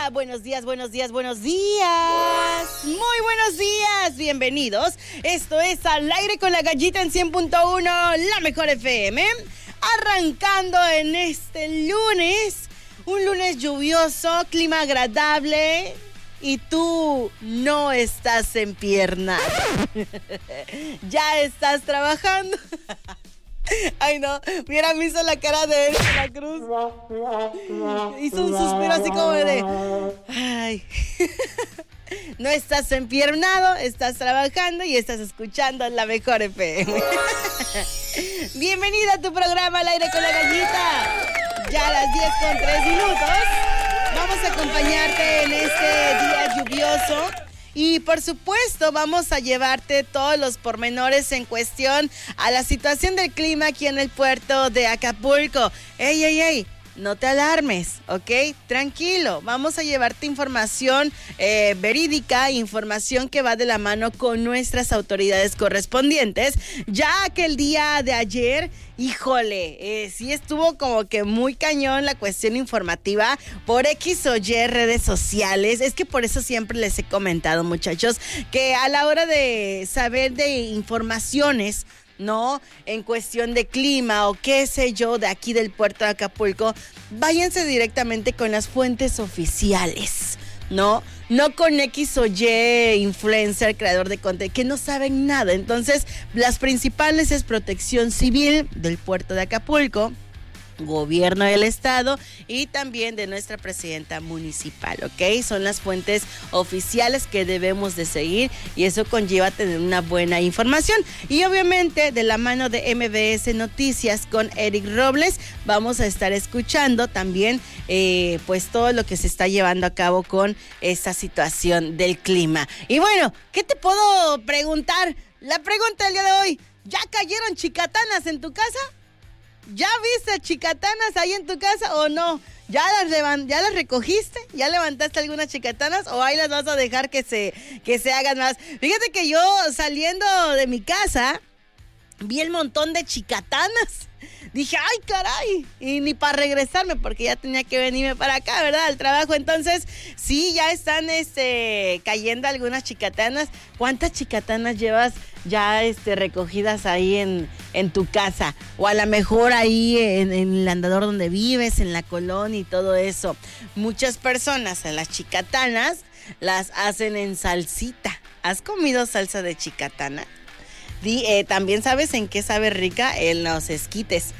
buenos días, buenos días, buenos días. Muy buenos días, bienvenidos. Esto es Al Aire con la Gallita en 100.1, la mejor FM. Arrancando en este lunes, un lunes lluvioso, clima agradable. Y tú no estás en pierna. Ya estás trabajando. Ay, no, hubiera visto la cara de él en la cruz. Hizo un suspiro así como de... Ay. No estás empiernado, estás trabajando y estás escuchando la mejor FM. Bienvenida a tu programa Al Aire con la Gallita. Ya a las 10:03. Vamos a acompañarte en este día lluvioso. Y por supuesto vamos a llevarte todos los pormenores en cuestión a la situación del clima aquí en el puerto de Acapulco. ¡Ey! No te alarmes, ¿ok? Tranquilo, vamos a llevarte información verídica, información que va de la mano con nuestras autoridades correspondientes, ya que el día de ayer, híjole, sí estuvo como que muy cañón la cuestión informativa por X o Y redes sociales. Es que por eso siempre les he comentado, muchachos, que a la hora de saber de informaciones, ¿no? En cuestión de clima o qué sé yo de aquí del puerto de Acapulco, váyanse directamente con las fuentes oficiales, ¿no? No con X o Y influencer, creador de contenido, que no saben nada. Entonces, las principales es Protección Civil del puerto de Acapulco, Gobierno del Estado y también de nuestra presidenta municipal, ¿ok? Son las fuentes oficiales que debemos de seguir y eso conlleva tener una buena información. Y obviamente de la mano de MBS Noticias con Eric Robles vamos a estar escuchando también pues todo lo que se está llevando a cabo con esta situación del clima. Y bueno, ¿qué te puedo preguntar? La pregunta del día de hoy, ¿ya cayeron chicatanas en tu casa? ¿Ya viste chicatanas ahí en tu casa o no? ¿Ya las recogiste? ¿Ya levantaste algunas chicatanas o ahí las vas a dejar que se hagan más? Fíjate que yo saliendo de mi casa vi el montón de chicatanas. Dije, ay, caray, y ni para regresarme porque ya tenía que venirme para acá, ¿verdad? Al trabajo. Entonces, sí, ya están cayendo algunas chicatanas. ¿Cuántas chicatanas llevas ya recogidas ahí en tu casa? O a lo mejor ahí en el andador donde vives, en la colonia y todo eso. Muchas personas a las chicatanas las hacen en salsita. ¿Has comido salsa de chicatana? También sabes en qué sabe rica, en los esquites.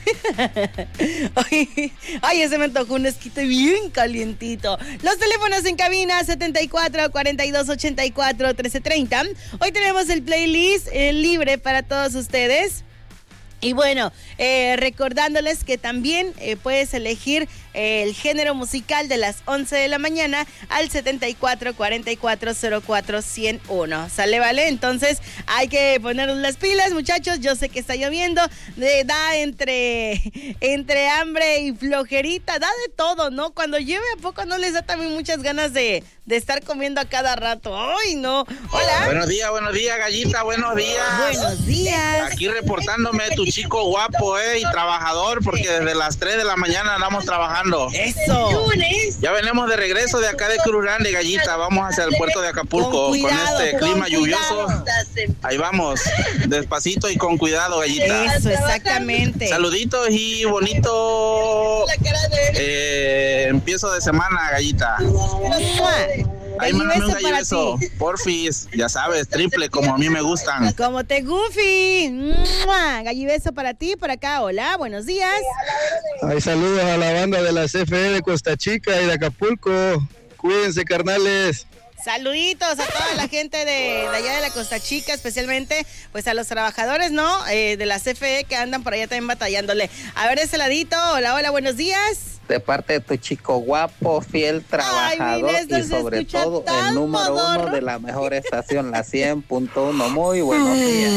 Ay, ese me antojó un esquite bien calientito. Los teléfonos en cabina 74 42 84 1330. Hoy tenemos el playlist libre para todos ustedes. Y bueno, recordándoles que también puedes elegir el género musical de las 11 de la mañana al 74 44 04 101. ¿Sale, vale? Entonces hay que ponernos las pilas, muchachos. Yo sé que está lloviendo, da entre hambre y flojerita, da de todo, ¿no? Cuando llueve, ¿a poco no les da también muchas ganas de estar comiendo a cada rato? ¡Ay, no! Hola. Buenos días, Gallita, buenos días. Buenos días. Aquí reportándome tu chico guapo, y trabajador, porque desde las 3 de la mañana andamos trabajando. ¡Eso! Ya venimos de regreso de acá de Cruz Grande, Gallita. Vamos hacia el puerto de Acapulco con este clima lluvioso. Ahí vamos, despacito y con cuidado, Gallita. Eso, exactamente. Saluditos y bonito empiezo de semana, Gallita. Ahí mándame un gallibeso, porfis, ya sabes, triple como a mí me gustan. Como te gufi. Gallibeso para ti, por acá, hola, buenos días. Ay, saludos a la banda de la CFE de Costa Chica y de Acapulco. Cuídense, carnales. Saluditos a toda la gente de allá de la Costa Chica, especialmente pues a los trabajadores, ¿no? De la CFE que andan por allá también batallándole. A ver ese ladito, hola, buenos días. De parte de tu chico guapo, fiel trabajador. Ay, y sobre todo el número modorro. 1 de la mejor estación, la 100.1. Muy buenos días.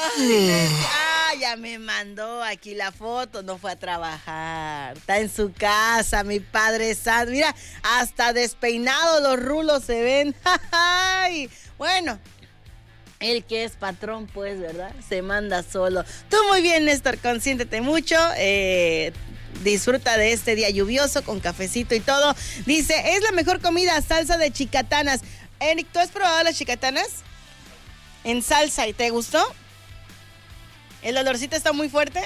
Ya me mandó aquí la foto, no fue a trabajar, está en su casa, mi padre santo, mira, hasta despeinado los rulos se ven. Bueno, el que es patrón, pues, ¿verdad? Se manda solo. Tú muy bien, Néstor, consiéntete mucho, Disfruta de este día lluvioso con cafecito y todo. Dice, es la mejor comida, salsa de chicatanas. Eric, ¿tú has probado las chicatanas? En salsa, ¿y te gustó? ¿El olorcito está muy fuerte?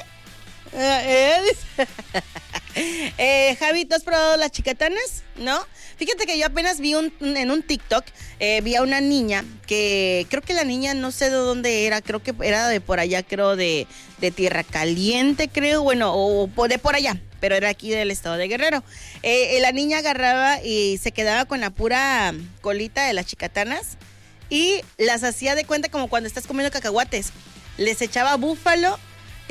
Javi, ¿tú has probado las chicatanas? ¿No? Fíjate que yo apenas vi en un TikTok, vi a una niña que creo que la niña no sé de dónde era, creo que era de por allá, creo de Tierra Caliente, creo, bueno, o de por allá, pero era aquí del estado de Guerrero. La niña agarraba y se quedaba con la pura colita de las chicatanas y las hacía de cuenta como cuando estás comiendo cacahuates. Les echaba búfalo,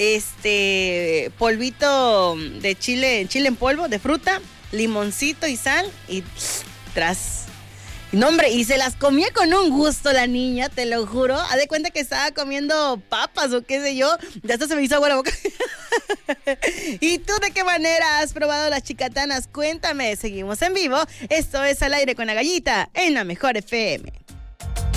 polvito de chile en polvo, de fruta, limoncito y sal y tras. No, hombre, y se las comía con un gusto la niña, te lo juro. Haz de cuenta que estaba comiendo papas o qué sé yo. Ya hasta se me hizo agua la boca. ¿Y tú de qué manera has probado las chicatanas? Cuéntame, seguimos en vivo. Esto es Al Aire con la Gallita en la Mejor FM.